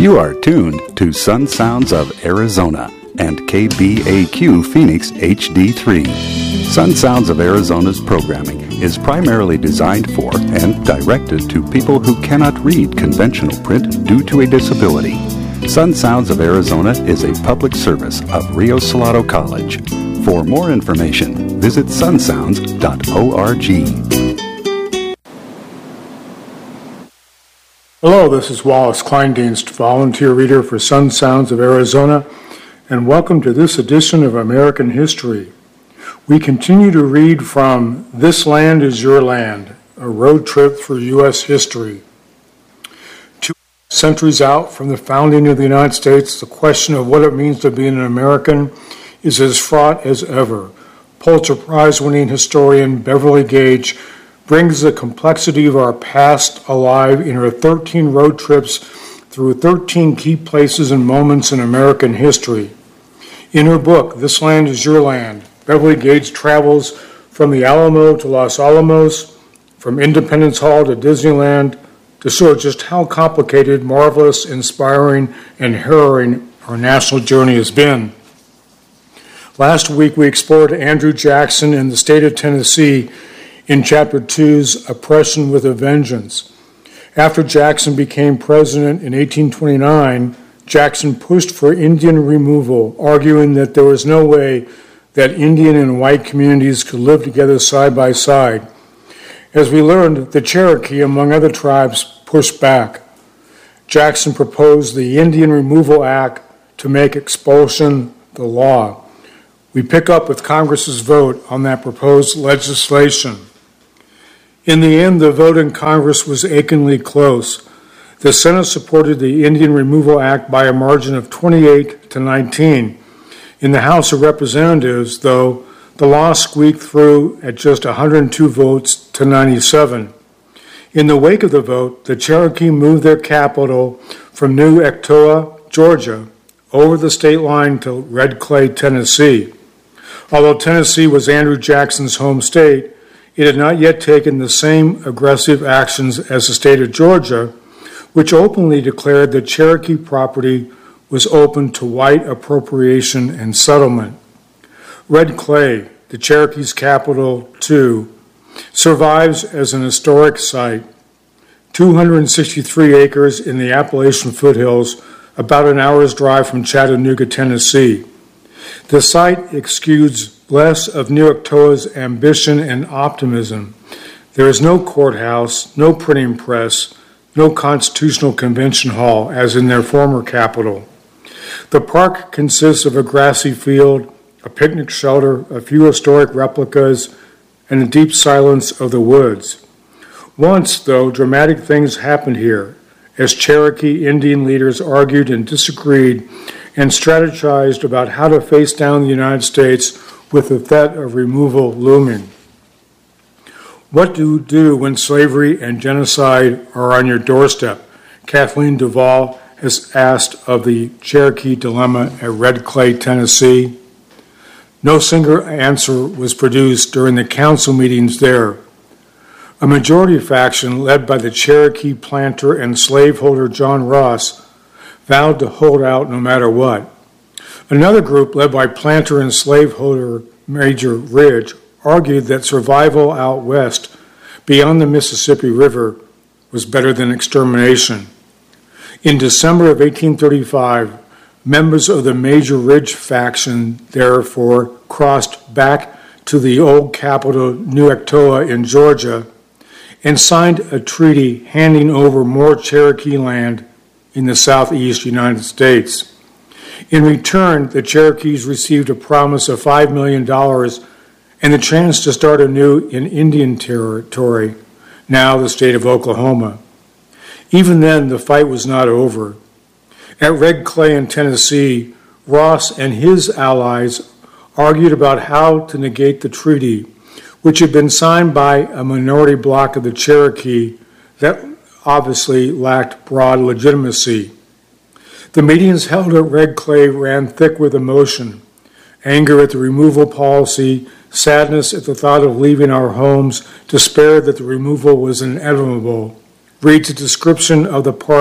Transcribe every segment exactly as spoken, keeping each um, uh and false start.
You are tuned to Sun Sounds of Arizona and K B A Q Phoenix H D three. Sun Sounds of Arizona's programming is primarily designed for and directed to people who cannot read conventional print due to a disability. Sun Sounds of Arizona is a public service of Rio Salado College. For more information, visit sun sounds dot org. Hello, this is Wallace Kleindienst, volunteer reader for Sun Sounds of Arizona, and welcome to this edition of American History. We continue to read from This Land is Your Land, a road trip through U S history. Two centuries out from the founding of the United States, the question of what it means to be an American is as fraught as ever. Pulitzer Prize-winning historian Beverly Gage brings the complexity of our past alive in her thirteen road trips through thirteen key places and moments in American history. In her book, This Land is Your Land, Beverly Gage travels from the Alamo to Los Alamos, from Independence Hall to Disneyland, to show just how complicated, marvelous, inspiring, and harrowing our national journey has been. Last week, we explored Andrew Jackson and the state of Tennessee in Chapter two's Oppression with a Vengeance. After Jackson became president in eighteen twenty-nine, Jackson pushed for Indian removal, arguing that there was no way that Indian and white communities could live together side by side. As we learned, the Cherokee, among other tribes, pushed back. Jackson proposed the Indian Removal Act to make expulsion the law. We pick up with Congress's vote on that proposed legislation. In the end, the vote in Congress was achingly close. The Senate supported the Indian Removal Act by a margin of twenty-eight to nineteen. In the House of Representatives, though, the law squeaked through at just one hundred two votes to ninety-seven. In the wake of the vote, the Cherokee moved their capital from New Ectoa, Georgia, over the state line to Red Clay, Tennessee. Although Tennessee was Andrew Jackson's home state, it had not yet taken the same aggressive actions as the state of Georgia, which openly declared that Cherokee property was open to white appropriation and settlement. Red Clay, the Cherokee's capital, too, survives as an historic site, two hundred sixty-three acres in the Appalachian foothills, about an hour's drive from Chattanooga, Tennessee. The site exudes less of New Ectoa's ambition and optimism. There is no courthouse, no printing press, no constitutional convention hall, as in their former capital. The park consists of a grassy field, a picnic shelter, a few historic replicas, and the deep silence of the woods. Once, though, dramatic things happened here, as Cherokee Indian leaders argued and disagreed and strategized about how to face down the United States with the threat of removal looming. What do you do when slavery and genocide are on your doorstep? Kathleen Duvall has asked of the Cherokee dilemma at Red Clay, Tennessee. No single answer was produced during the council meetings there. A majority faction led by the Cherokee planter and slaveholder John Ross vowed to hold out no matter what. Another group led by planter and slaveholder Major Ridge argued that survival out west beyond the Mississippi River was better than extermination. In December of eighteen thirty-five, members of the Major Ridge faction therefore crossed back to the old capital New Ectoa in Georgia and signed a treaty handing over more Cherokee land in the southeast United States. In return, the Cherokees received a promise of five million dollars and the chance to start anew in Indian Territory, now the state of Oklahoma. Even then, the fight was not over. At Red Clay in Tennessee, Ross and his allies argued about how to negate the treaty, which had been signed by a minority bloc of the Cherokee that obviously lacked broad legitimacy. The meetings held at Red Clay ran thick with emotion, anger at the removal policy, sadness at the thought of leaving our homes, despair that the removal was inevitable. Reads a description of the park's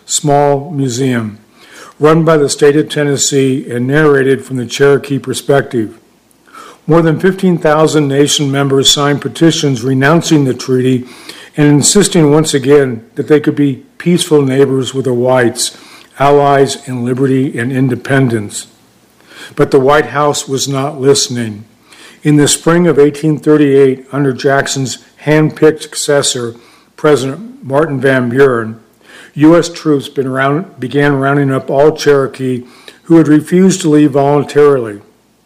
small museum, run by the state of Tennessee and narrated from the Cherokee perspective. More than fifteen thousand nation members signed petitions renouncing the treaty and insisting once again that they could be peaceful neighbors with the whites, allies in liberty and independence. But the White House was not listening. In the spring of eighteen thirty-eight, under Jackson's hand-picked successor, President Martin Van Buren, U S troops been round, began rounding up all Cherokee who had refused to leave voluntarily,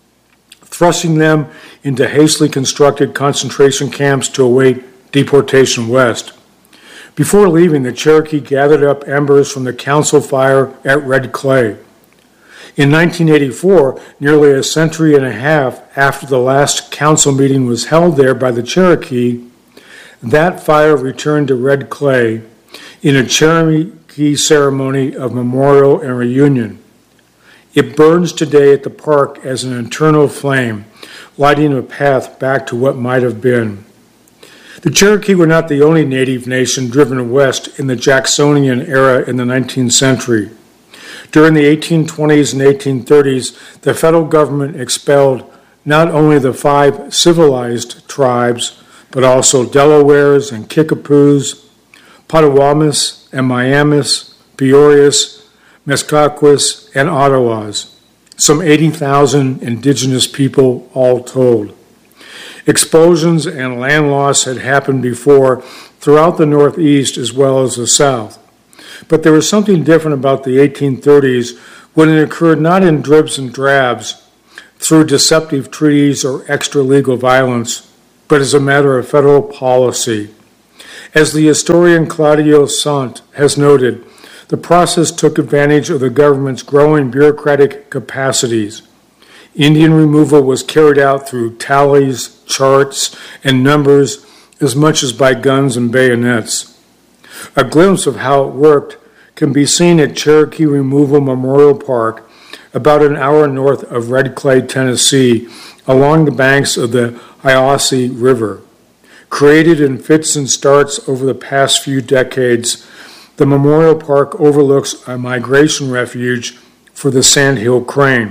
thrusting them into hastily constructed concentration camps to await deportation west. Before leaving, the Cherokee gathered up embers from the council fire at Red Clay. In nineteen eighty-four, nearly a century and a half after the last council meeting was held there by the Cherokee, that fire returned to Red Clay in a Cherokee ceremony of memorial and reunion. It burns today at the park as an eternal flame, lighting a path back to what might have been. The Cherokee were not the only native nation driven west in the Jacksonian era in the nineteenth century. During the eighteen twenties and eighteen thirties, the federal government expelled not only the five civilized tribes, but also Delawares and Kickapoos, Potawatomis and Miamis, Peorias, Mescaquas, and Ottawas, some eighty thousand indigenous people all told. Explosions and land loss had happened before throughout the Northeast as well as the South. But there was something different about the eighteen thirties when it occurred not in dribs and drabs, through deceptive treaties or extra-legal violence, but as a matter of federal policy. As the historian Claudio Sant has noted, the process took advantage of the government's growing bureaucratic capacities. Indian removal was carried out through tallies, charts, and numbers as much as by guns and bayonets. A glimpse of how it worked can be seen at Cherokee Removal Memorial Park, about an hour north of Red Clay, Tennessee, along the banks of the Hiassee River. Created in fits and starts over the past few decades, the memorial park overlooks a migration refuge for the sandhill crane.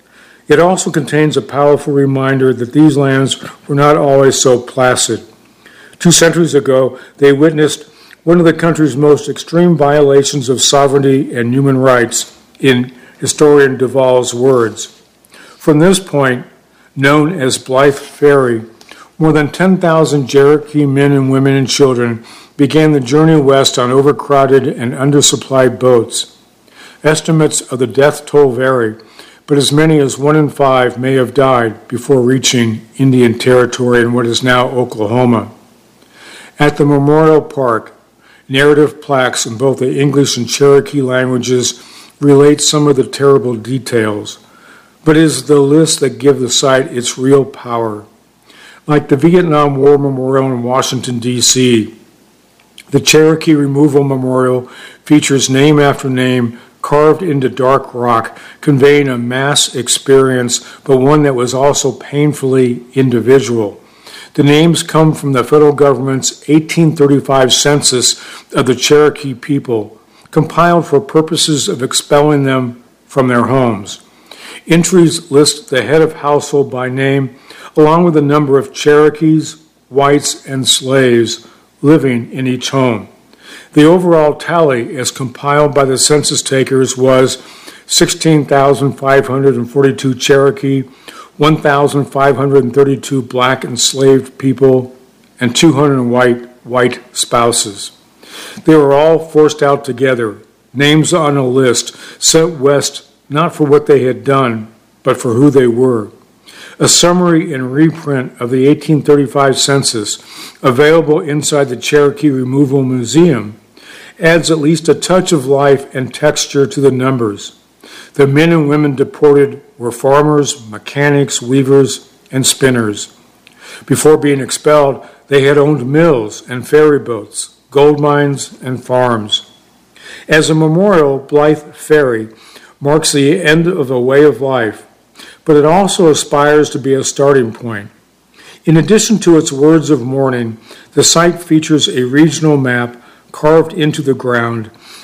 It also contains a powerful reminder that these lands were not always so placid. Two centuries ago, they witnessed one of the country's most extreme violations of sovereignty and human rights, in historian Duvall's words. From this point, known as Blythe Ferry, more than ten thousand Cherokee men and women and children began the journey west on overcrowded and undersupplied boats. Estimates of the death toll vary, but as many as one in five may have died before reaching Indian Territory in what is now Oklahoma. At the memorial park, narrative plaques in both the English and Cherokee languages relate some of the terrible details, but it is the lists that give the site its real power. Like the Vietnam War Memorial in Washington, D C, the Cherokee Removal Memorial features name after name carved into dark rock, conveying a mass experience, but one that was also painfully individual. The names come from the federal government's eighteen thirty-five census of the Cherokee people, compiled for purposes of expelling them from their homes. Entries list the head of household by name, along with the number of Cherokees, whites, and slaves living in each home. The overall tally, as compiled by the census takers, was sixteen thousand five hundred forty-two Cherokee, one thousand five hundred thirty-two black enslaved people, and two hundred white, white spouses. They were all forced out together, names on a list, sent west not for what they had done, but for who they were. A summary and reprint of the eighteen thirty-five census, available inside the Cherokee Removal Museum, adds at least a touch of life and texture to the numbers. The men and women deported were farmers, mechanics, weavers, and spinners. Before being expelled, they had owned mills and ferry boats, gold mines, and farms. As a memorial, Blythe Ferry marks the end of a way of life, but it also aspires to be a starting point. In addition to its words of mourning, the site features a regional map carved into the ground,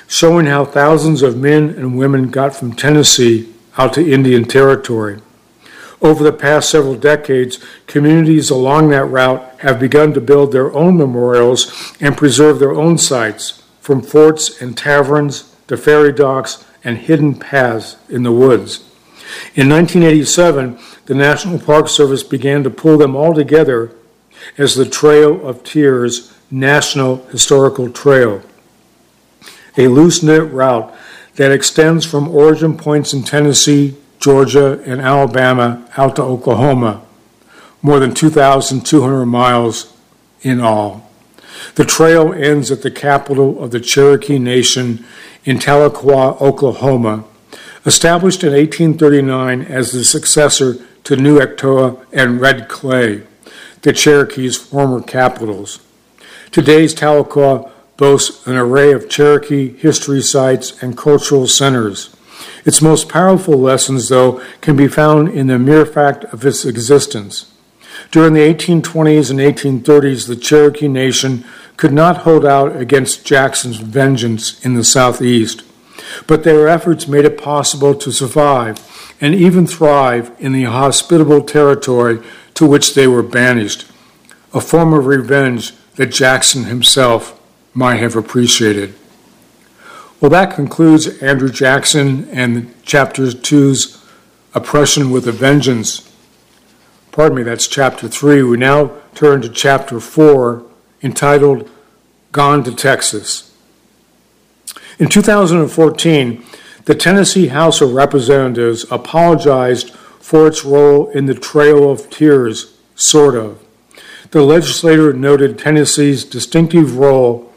showing how thousands of men and women got from Tennessee out to Indian Territory. Over the past several decades, communities along that route have begun to build their own memorials and preserve their own sites, from forts and taverns to ferry docks and hidden paths in the woods. In nineteen eighty-seven, the National Park Service began to pull them all together as the Trail of Tears National Historical Trail, a loose-knit route that extends from origin points in Tennessee, Georgia, and Alabama out to Oklahoma, more than two thousand two hundred miles in all. The trail ends at the capital of the Cherokee Nation in Tahlequah, Oklahoma, established in eighteen thirty-nine as the successor to New Ectoa and Red Clay, the Cherokee's former capitals. Today's Tahlequah boasts an array of Cherokee history sites and cultural centers. Its most powerful lessons, though, can be found in the mere fact of its existence. During the eighteen twenties and eighteen thirties, the Cherokee Nation could not hold out against Jackson's vengeance in the southeast, but their efforts made it possible to survive and even thrive in the hospitable territory to which they were banished, a form of revenge that Jackson himself might have appreciated. Well, that concludes Andrew Jackson and Chapter two's Oppression with a Vengeance. Pardon me, that's Chapter three. We now turn to Chapter four, entitled Gone to Texas. In two thousand fourteen, the Tennessee House of Representatives apologized for its role in the Trail of Tears, sort of. The legislator noted Tennessee's distinctive role